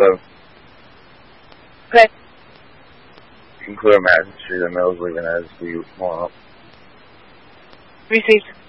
So. Okay. You can clear Madison Street and Mills leaving as we want. Received.